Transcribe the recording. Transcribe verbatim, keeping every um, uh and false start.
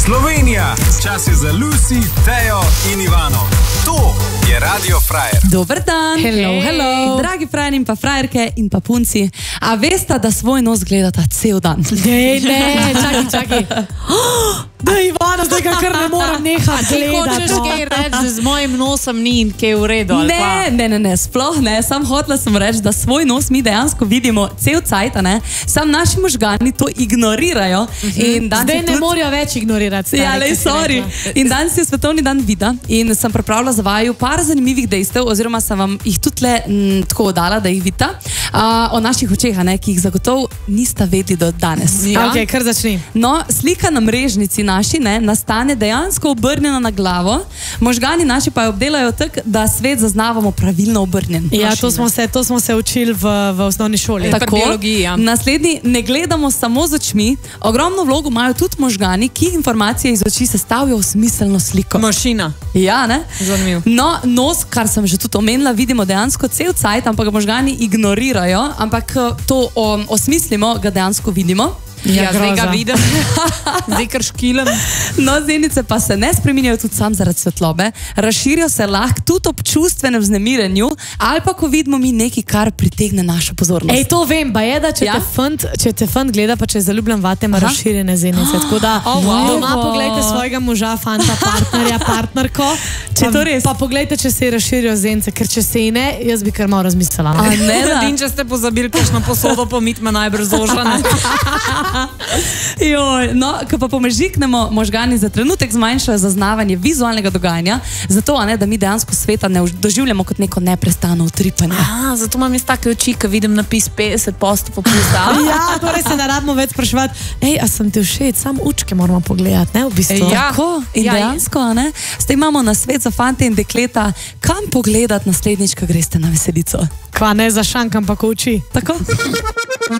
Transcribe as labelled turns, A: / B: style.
A: Slovenija, čas je za Lucy, Tejo in Ivano. To je Radio Frajer.
B: Dober dan.
C: Hello, hey. hello.
B: Dragi frajer in pa frajerke in pa punci. A veste, da svoj nos gledata cel dan?
C: Ne, ne, čakaj, čakaj. Da, Ivana, zdaj ga kar ne moram nehati
D: Ti
C: gledati.
D: hočeš kaj reči, da z mojim nosom ni kaj v redu, ali pa?
B: Ne, ne, ne, ne, sploh ne. Sam hotela sem reči, da svoj nos mi dejansko vidimo cel cajt, ne? Sam naši možgani to ignorirajo. In danes
C: Zdaj
B: je
C: ne
B: tudi...
C: morajo več ignorirati. Stari,
B: Ja, lej,
C: ki si
B: sorry.
C: rekla.
B: In danes je svetovni dan vida in sem pripravila za vaju par zanimivih dejstev, oziroma sem vam jih tudi le m, tako dala, da jih vidite, uh, o naših očeh, ne, ki jih zagotovo nista vedeli do danes.
C: Ja? Ok, kar začni.
B: No, slika na mrežnici naši ne, nastane dejansko obrnjena na glavo, možgani naši pa jo obdelajo tako, da svet zaznavamo pravilno obrnjen.
C: Ja, to smo se, to smo se učili v, v osnovni šoli.
D: Pri biologiji, ja.
B: Naslednji, ne gledamo samo z očmi, ogromno vlogo imajo tudi možgani, ki informacije iz oči sestavijo v smiselno sliko.
D: Mašina.
B: Ja, ne?
D: Zanimivo.
B: No, nos, kar sem že tudi omenila, vidimo dejansko cel cajt, ampak ga možgani ignorirajo, ampak to o, osmislimo, ga dejansko vidimo.
D: Ja,
C: Ja,
D: zdaj ga
C: groza.
D: vidim. Zdaj kar škilem.
B: No, zenice pa se ne spreminjajo tudi sam zaradi svetlobe, razširijo se lahko tudi ob čustvenem vznemirenju ali pa ko vidimo mi nekaj, kar pritegne našo pozornost.
C: Ej, to vem, ba je, da če,
B: Ja?
C: ja? te fant, če te fant gleda, pa če je zaljubljen vate, ima
B: Aha.
C: razširjene zenice. Tako da
D: Oh, wow.
C: doma pogledajte svojega moža, fanta, partnerja, partnerko.
B: Če
C: pa,
B: to res.
C: Pa pogledajte, če se je razširijo zenice, ker če se ji ne, jaz bi kar malo razmislila.
B: A
C: No?
B: ne, da?
D: In če ste pozabili kakšno posodo pomit, me najbrž zožrane.
B: Joj, no, ko pa pomežiknemo, možgani za trenutek zmanjšajo zaznavanje vizualnega dogajanja, zato, a ne, da mi dejansko sveta ne už- doživljamo kot neko neprestano utripanje.
D: A, zato imam jaz take oči, ko vidim napis petdeset posto popusta.
C: Ja, torej se ne rabimo več spraševati, ej, a sem ti všeč, sam učke moramo pogledati, ne, v bistvu.
D: Ja.
B: Tako, in
D: Ja,
B: dejansko, a ne, zdaj imamo na svet za fante in dekleta, kam pogledati naslednjič, ko greste na veselico.
C: Kva ne zašankam pa ko oči.
B: Tako?